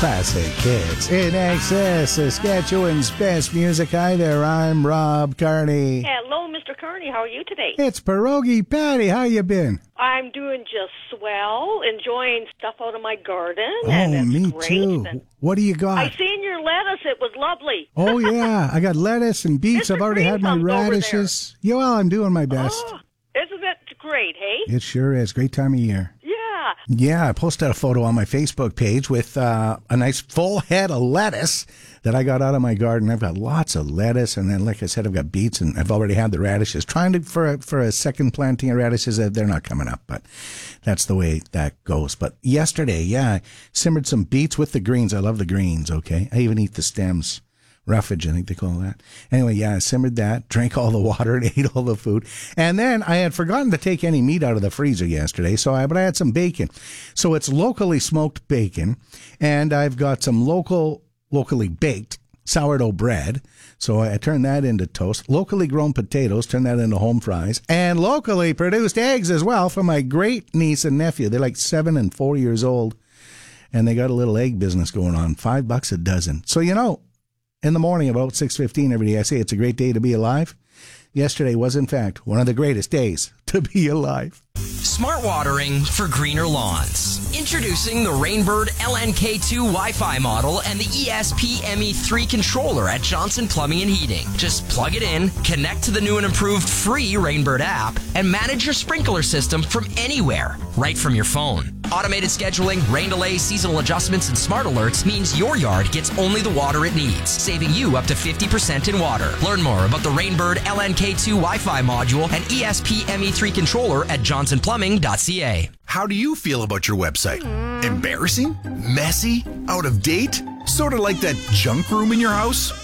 Classic hits in excess, Saskatchewan's best music. Hi there, I'm Rob Carney. Hello, Mr. Carney. How are you today? It's Pierogi Patty. How you been? I'm doing just swell, enjoying stuff out of my garden. Oh, and it's me great. too. And what do you got? I seen your lettuce. It was lovely. Oh, yeah. I got lettuce and beets. Mr. I've already had my Green thumb's over radishes. Yeah, well, I'm doing my best. Oh, isn't it great, hey? It sure is. Great time of year. Yeah. Yeah, I posted a photo on my Facebook page with a nice full head of lettuce that I got out of my garden. I've got lots of lettuce, and then, like I said, I've got beets, and I've already had the radishes. Trying to for a second planting of radishes, they're not coming up, but that's the way that goes. But yesterday, yeah, I simmered some beets with the greens. I love the greens, okay? I even eat the stems. Roughage, I think they call that. Anyway, yeah, I simmered that, drank all the water, and ate all the food. And then I had forgotten to take any meat out of the freezer yesterday, but I had some bacon. So it's locally smoked bacon, and I've got some locally baked sourdough bread. So I turned that into toast. Locally grown potatoes, turned that into home fries. And locally produced eggs as well for my great niece and nephew. They're like 7 and 4 years old, and they got a little egg business going on, $5 a dozen. So, in the morning about 6:15 every day, I say it's a great day to be alive. Yesterday was, in fact, one of the greatest days to be alive. Smart watering for greener lawns. Introducing the Rainbird LNK2 Wi-Fi model and the ESP ME3 controller at Johnson Plumbing and Heating. Just plug it in, connect to the new and improved free Rainbird app, and manage your sprinkler system from anywhere, right from your phone. Automated scheduling, rain delay, seasonal adjustments, and smart alerts means your yard gets only the water it needs, saving you up to 50% in water. Learn more about the Rainbird LNK2 Wi-Fi module and ESP ME3 controller at johnsonplumbing.ca. How do you feel about your website? Embarrassing? Messy? Out of date? Sort of like that junk room in your house?